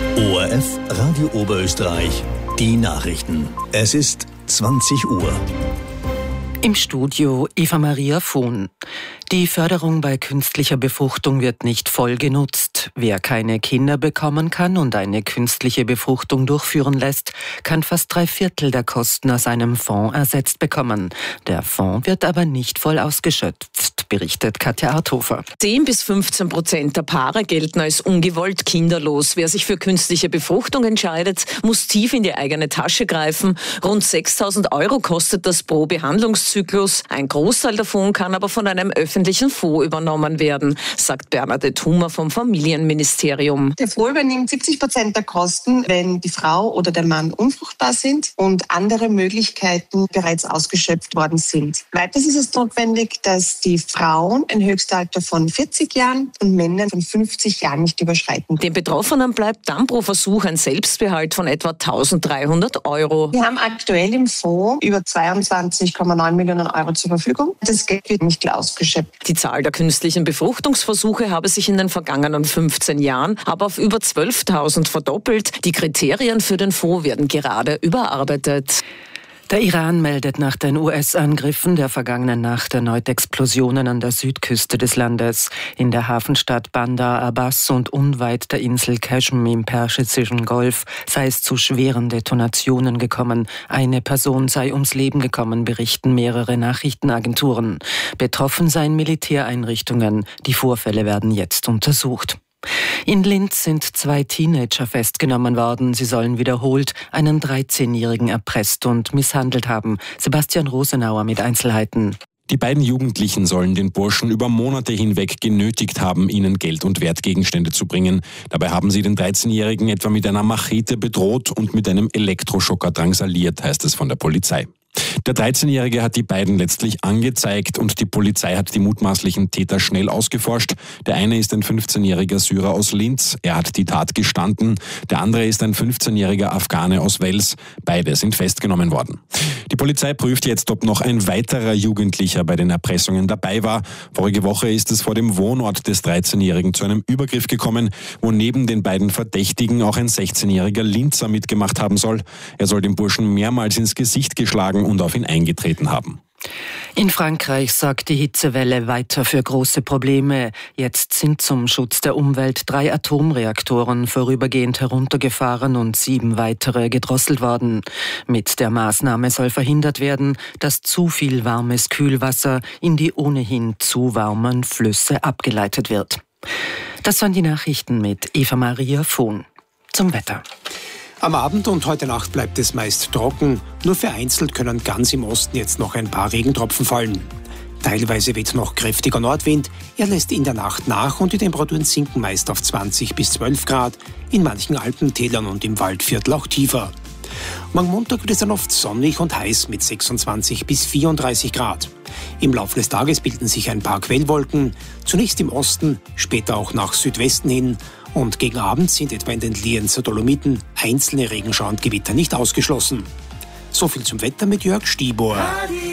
ORF Radio Oberösterreich, die Nachrichten. Es ist 20 Uhr. Im Studio Eva-Maria Vohn. Die Förderung bei künstlicher Befruchtung wird nicht voll genutzt. Wer keine Kinder bekommen kann und eine künstliche Befruchtung durchführen lässt, kann fast 3/4 der Kosten aus einem Fonds ersetzt bekommen. Der Fonds wird aber nicht voll ausgeschöpft, berichtet Katja Arthofer. 10-15% der Paare gelten als ungewollt kinderlos. Wer sich für künstliche Befruchtung entscheidet, muss tief in die eigene Tasche greifen. Rund 6.000 € kostet das pro Behandlungszyklus. Ein Großteil davon kann aber von einem öffentlichen Fonds übernommen werden, sagt Bernadette Hummer vom Familienministerium. Der Fonds übernimmt 70% der Kosten, wenn die Frau oder der Mann unfruchtbar sind und andere Möglichkeiten bereits ausgeschöpft worden sind. Weiters ist es notwendig, dass die Frauen ein Höchstalter von 40 Jahren und Männer von 50 Jahren nicht überschreiten. Den Betroffenen bleibt dann pro Versuch ein Selbstbehalt von etwa 1.300 €. Wir haben aktuell im Fonds über 22,9 Millionen € zur Verfügung. Das Geld wird nicht ausgeschöpft. Die Zahl der künstlichen Befruchtungsversuche habe sich in den vergangenen 15 Jahren aber auf über 12.000 verdoppelt. Die Kriterien für den Fonds werden gerade überarbeitet. Der Iran meldet nach den US-Angriffen der vergangenen Nacht erneut Explosionen an der Südküste des Landes. In der Hafenstadt Bandar Abbas und unweit der Insel Qashm im Persischen Golf sei es zu schweren Detonationen gekommen. Eine Person sei ums Leben gekommen, berichten mehrere Nachrichtenagenturen. Betroffen seien Militäreinrichtungen. Die Vorfälle werden jetzt untersucht. In Linz sind 2 Teenager festgenommen worden. Sie sollen wiederholt einen 13-Jährigen erpresst und misshandelt haben. Sebastian Rosenauer mit Einzelheiten. Die beiden Jugendlichen sollen den Burschen über Monate hinweg genötigt haben, ihnen Geld und Wertgegenstände zu bringen. Dabei haben sie den 13-Jährigen etwa mit einer Machete bedroht und mit einem Elektroschocker drangsaliert, heißt es von der Polizei. Der 13-Jährige hat die beiden letztlich angezeigt und die Polizei hat die mutmaßlichen Täter schnell ausgeforscht. Der eine ist ein 15-jähriger Syrer aus Linz, er hat die Tat gestanden. Der andere ist ein 15-jähriger Afghane aus Wels. Beide sind festgenommen worden. Die Polizei prüft jetzt, ob noch ein weiterer Jugendlicher bei den Erpressungen dabei war. Vorige Woche ist es vor dem Wohnort des 13-Jährigen zu einem Übergriff gekommen, wo neben den beiden Verdächtigen auch ein 16-jähriger Linzer mitgemacht haben soll. Er soll dem Burschen mehrmals ins Gesicht geschlagen und auf ihn eingetreten haben. In Frankreich sorgt die Hitzewelle weiter für große Probleme. Jetzt sind zum Schutz der Umwelt 3 Atomreaktoren vorübergehend heruntergefahren und 7 weitere gedrosselt worden. Mit der Maßnahme soll verhindert werden, dass zu viel warmes Kühlwasser in die ohnehin zu warmen Flüsse abgeleitet wird. Das waren die Nachrichten mit Eva-Maria Vohn. Zum Wetter. Am Abend und heute Nacht bleibt es meist trocken. Nur vereinzelt können ganz im Osten jetzt noch ein paar Regentropfen fallen. Teilweise weht noch kräftiger Nordwind. Er lässt in der Nacht nach und die Temperaturen sinken meist auf 20 bis 12 Grad. In manchen Alpentälern und im Waldviertel auch tiefer. Morgen Montag wird es dann oft sonnig und heiß mit 26 bis 34 Grad. Im Laufe des Tages bilden sich ein paar Quellwolken. Zunächst im Osten, später auch nach Südwesten hin. Und gegen Abend sind etwa in den Lienzer Dolomiten einzelne Regenschauer und Gewitter nicht ausgeschlossen. So viel zum Wetter mit Jörg Stiebor.